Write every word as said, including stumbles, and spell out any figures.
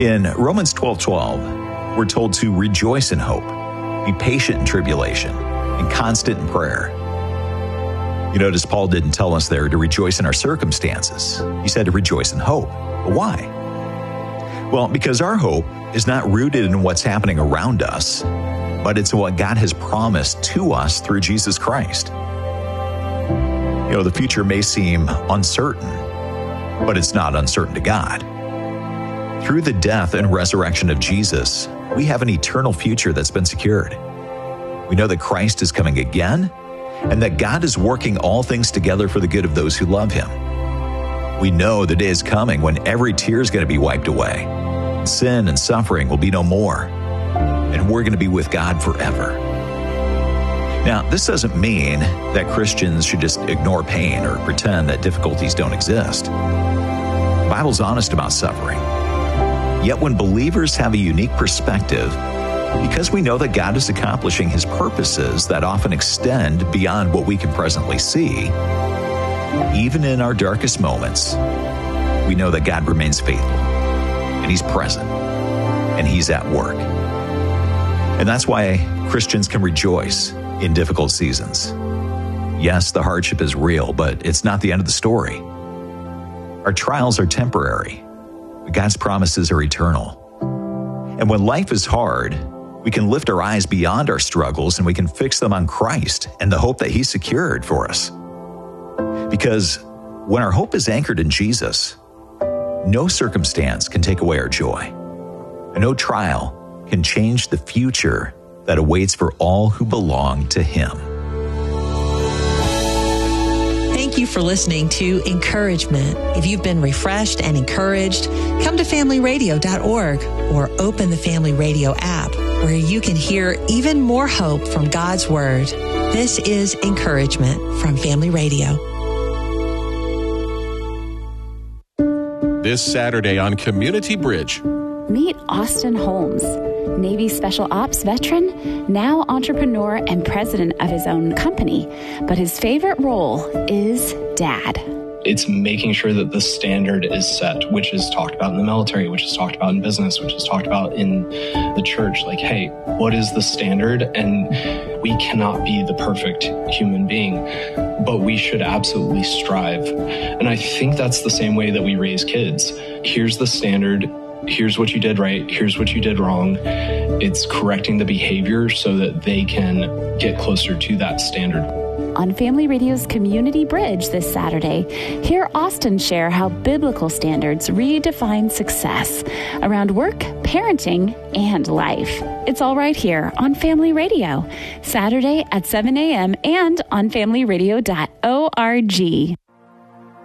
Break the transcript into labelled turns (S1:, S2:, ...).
S1: In Romans twelve twelve, we're told to rejoice in hope, be patient in tribulation, and constant in prayer. You notice Paul didn't tell us there to rejoice in our circumstances. He said to rejoice in hope. But why? Well, because our hope is not rooted in what's happening around us, but it's what God has promised to us through Jesus Christ. You know, the future may seem uncertain, but it's not uncertain to God. Through the death and resurrection of Jesus, we have an eternal future that's been secured. We know that Christ is coming again, and that God is working all things together for the good of those who love Him. We know the day is coming when every tear is going to be wiped away. Sin and suffering will be no more, and we're going to be with God forever. Now, this doesn't mean that Christians should just ignore pain or pretend that difficulties don't exist. The Bible's honest about suffering. Yet when believers have a unique perspective, because we know that God is accomplishing His purposes that often extend beyond what we can presently see, even in our darkest moments, we know that God remains faithful, and He's present, and He's at work. And that's why Christians can rejoice in difficult seasons. Yes, the hardship is real, but it's not the end of the story. Our trials are temporary, but God's promises are eternal. And when life is hard, we can lift our eyes beyond our struggles and we can fix them on Christ and the hope that He secured for us. Because when our hope is anchored in Jesus, no circumstance can take away our joy. And no trial can change the future that awaits for all who belong to Him.
S2: Thank you for listening to Encouragement. If you've been refreshed and encouraged, come to family radio dot org or open the Family Radio app, where you can hear even more hope from God's Word. This is Encouragement from Family Radio.
S3: This Saturday on Community Bridge.
S4: Meet Austin Holmes, Navy Special Ops veteran, now entrepreneur and president of his own company. But his favorite role is dad.
S5: It's making sure that the standard is set, which is talked about in the military, which is talked about in business, which is talked about in the church. Like, hey, what is the standard? And we cannot be the perfect human being, but we should absolutely strive. And I think that's the same way that we raise kids. Here's the standard. Here's what you did right. Here's what you did wrong. It's correcting the behavior so that they can get closer to that standard.
S4: On Family Radio's Community Bridge this Saturday, hear Austin share how biblical standards redefine success around work, parenting, and life. It's all right here on Family Radio, Saturday at seven a.m. and on family radio dot org.